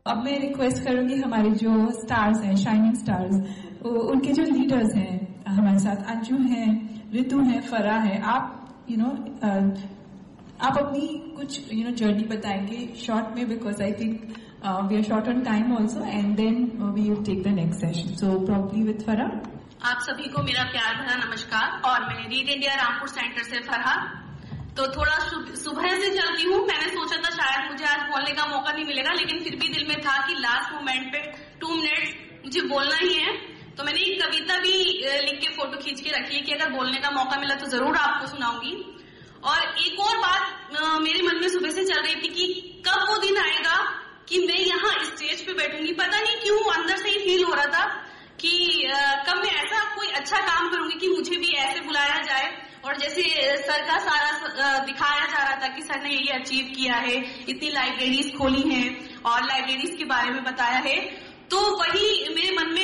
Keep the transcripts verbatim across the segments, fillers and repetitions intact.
अब मैं रिक्वेस्ट करूंगी हमारे जो स्टार्स हैं, शाइनिंग स्टार्स, उनके जो लीडर्स हैं हमारे साथ, अंजू हैं, ऋतु है, फरा है, आप यू you नो know, आप अपनी कुछ यू नो जर्नी बताएंगे शॉर्ट में, because I think we are short on time also, and then we will take the next session. So probably with फरा. आप सभी को मेरा प्यार भरा नमस्कार. और मैं रीड इंडिया रामपुर सेंटर से फरहा. तो थोड़ा सुबह से चलती हूँ. मैंने सोचा था शायद मुझे आज बोलने का मौका नहीं मिलेगा, लेकिन फिर भी दिल में था कि लास्ट मोमेंट पे टू मिनट्स मुझे बोलना ही है. तो मैंने एक कविता भी लिख के फोटो खींच के रखी है कि अगर बोलने का मौका मिला तो जरूर आपको सुनाऊंगी. और एक और बात मेरे मन में सुबह से चल रही थी कि कब वो दिन आएगा कि मैं यहाँ स्टेज पे बैठूंगी. पता नहीं क्यों अंदर से ही फील हो रहा था कि कब मैं ऐसा कोई अच्छा काम करूंगी कि मुझे भी ऐसे बुलाया जाए. और जैसे सर का सारा दिखाया जा रहा था कि सर ने ये अचीव किया है, इतनी लाइब्रेरीज खोली हैं और लाइब्रेरीज के बारे में बताया है, तो वही मेरे मन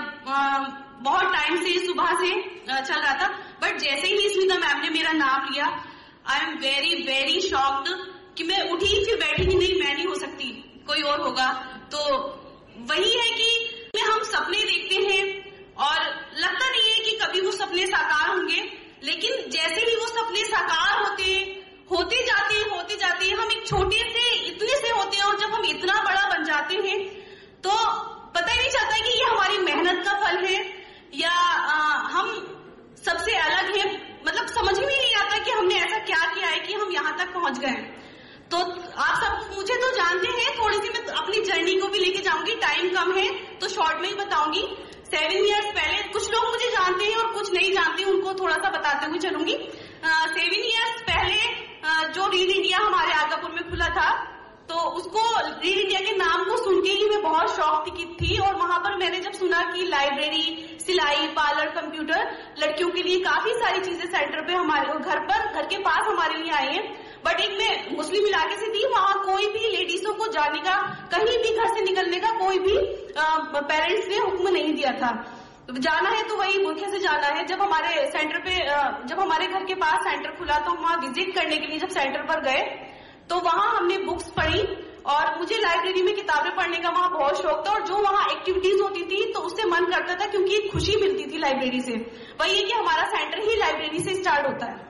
में बहुत टाइम से सुबह से चल रहा था. बट जैसे ही स्मिता मैम ने मेरा नाम लिया, I am very very shocked कि मैं उठी फिर बैठी ही नहीं, मैं नहीं हो सकती, कोई और होगा. तो वही है कि में हम सपने देखते हैं और लगता नहीं है कि कभी वो सपने साकार होंगे, लेकिन जैसे ही वो सपने साकार होते होते जाते हैं होते जाते हैं हम एक छोटे से इतने से होते हैं, और जब हम इतना बड़ा बन जाते हैं तो पता ही नहीं चलता कि ये हमारी मेहनत का फल है या आ, हम सबसे अलग हैं. मतलब समझ में नहीं आता कि हमने ऐसा क्या किया है कि हम यहाँ तक पहुंच गए. तो आप सब मुझे तो जानते हैं, थोड़ी सी मैं अपनी जर्नी को भी लेके जाऊंगी. टाइम कम है तो शॉर्ट में ही बताऊंगी. सेवन इयर्स पहले, कुछ लोग मुझे जानते हैं और कुछ नहीं जानते, उनको थोड़ा सा बताते हुए चलूंगी. सेवन इयर्स पहले आ, जो रीड इंडिया हमारे आगापुर में खुला था, तो उसको रीड इंडिया के नाम को सुन के ही मैं बहुत शौक थी. और वहां पर मैंने जब सुना कि लाइब्रेरी, सिलाई, पार्लर, कंप्यूटर, लड़कियों के लिए काफी सारी चीजें सेंटर पे हमारे घर पर घर के पास हमारे लिए आई है. बट एक मैं मुस्लिम इलाके से थी, वहां कोई भी लेडीजों को जाने का, कहीं भी घर से निकलने का कोई भी पेरेंट्स ने हुक्म नहीं दिया था. जाना है तो वही बुरखे से जाना है. जब हमारे सेंटर पे जब हमारे घर के पास सेंटर खुला तो वहां विजिट करने के लिए जब सेंटर पर गए तो वहां हमने बुक्स पढ़ी, और मुझे लाइब्रेरी में किताबें पढ़ने का वहां बहुत शौक था. और जो वहां एक्टिविटीज होती थी तो उससे मन करता था, क्योंकि एक खुशी मिलती थी लाइब्रेरी से. वही है कि हमारा सेंटर ही लाइब्रेरी से स्टार्ट होता है.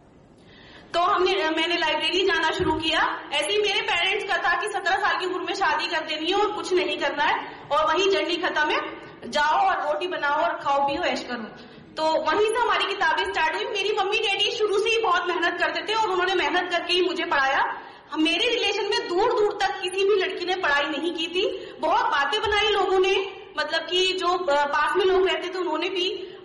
तो हमने मैंने लाइब्रेरी जाना शुरू किया. ऐसे ही मेरे पेरेंट्स का था कि सत्रह साल की उम्र में शादी कर देनी है और कुछ नहीं करना है, और वही जर्नी खत्म है, जाओ और रोटी बनाओ और खाओ पियो ऐश करो. तो वहीं से हमारी किताबें स्टार्ट हुई. मेरी मम्मी डैडी शुरू से ही बहुत मेहनत करते थे और उन्होंने मेहनत करके ही मुझे पढ़ाया. मेरे रिलेशन में दूर दूर तक किसी भी लड़की ने पढ़ाई नहीं की थी. बहुत बातें बनाई लोगों ने, मतलब कि जो पास में लोग रहते थे उन्होंने भी,